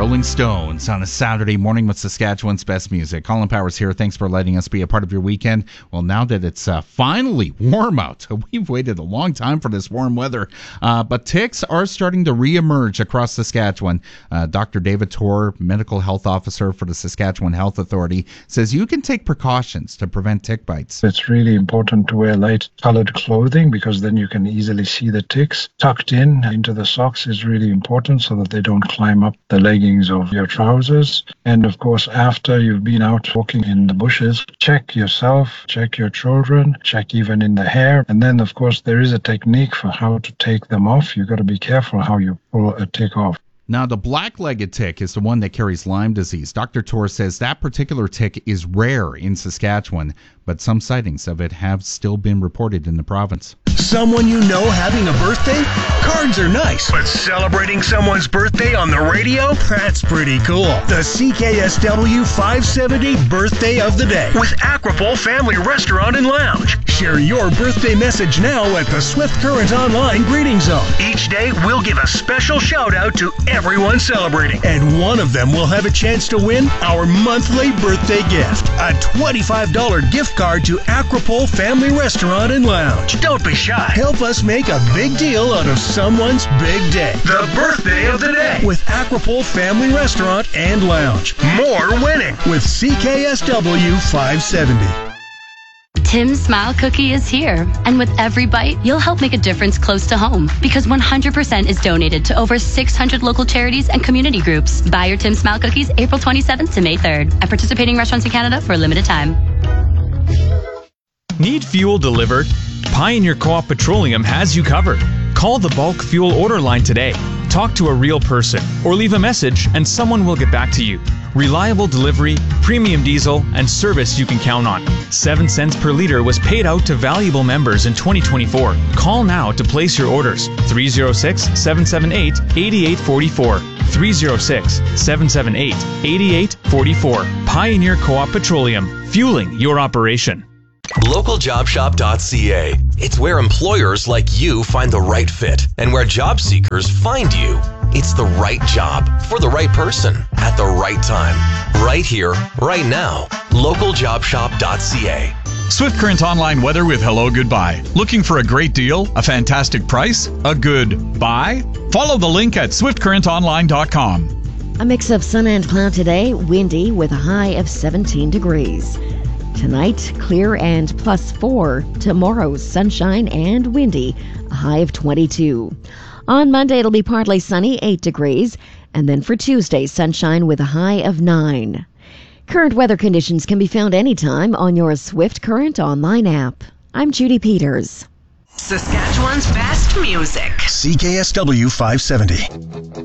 Rolling Stones on a Saturday morning with Saskatchewan's best music. Colin Powers here. Thanks for letting us be a part of your weekend. Well, now that it's finally warm out, we've waited a long time for this warm weather, but ticks are starting to reemerge across Saskatchewan. Dr. David Torr, Medical Health Officer for the Saskatchewan Health Authority, says you can take precautions to prevent tick bites. It's really important to wear light-colored clothing because then you can easily see the ticks. Tucked in into the socks is really important so that they don't climb up the leggings of your trousers. And of course, after you've been out walking in the bushes, check yourself, check your children, check even in the hair. And then, of course, there is a technique for how to take them off. You've got to be careful how you pull a tick off. Now, the black-legged tick is the one that carries Lyme disease. Dr. Torr says that particular tick is rare in Saskatchewan, but some sightings of it have still been reported in the province. Someone you know having a birthday? Cards are nice, but celebrating someone's birthday on the radio? That's pretty cool. The CKSW 570 Birthday of the Day with Aquapole Family Restaurant and Lounge. Share your birthday message now at the Swift Current Online Greeting Zone. Each day, we'll give a special shout-out to everyone celebrating, and one of them will have a chance to win our monthly birthday gift, a $25 gift card to Aquapole Family Restaurant and Lounge. Don't be shy. Help us make a big deal out of someone's big day. The Birthday of the Day with Aquapole Family Restaurant and Lounge. More winning with CKSW 570. Tim's Smile Cookie is here. And with every bite, you'll help make a difference close to home. Because 100% is donated to over 600 local charities and community groups. Buy your Tim's Smile Cookies April 27th to May 3rd at participating restaurants in Canada for a limited time. Need fuel delivered? Pioneer Co-op Petroleum has you covered. Call the bulk fuel order line today. Talk to a real person or leave a message and someone will get back to you. Reliable delivery, premium diesel, and service you can count on. 7 cents per liter was paid out to valuable members in 2024. Call now to place your orders. 306-778-8844. 306-778-8844. Pioneer Co-op Petroleum, fueling your operation. LocalJobShop.ca. It's where employers like you find the right fit and where job seekers find you. It's the right job for the right person at the right time. Right here, right now. LocalJobShop.ca. Swift Current Online weather with Hello Goodbye. Looking for a great deal, a fantastic price, a good buy? Follow the link at swiftcurrentonline.com. A mix of sun and cloud today, windy with a high of 17 degrees. Tonight, clear and +4. Tomorrow, sunshine and windy, a high of 22. On Monday, it'll be partly sunny, 8 degrees. And then for Tuesday, sunshine with a high of 9. Current weather conditions can be found anytime on your Swift Current Online app. I'm Judy Peters. Saskatchewan's best music. CKSW 570.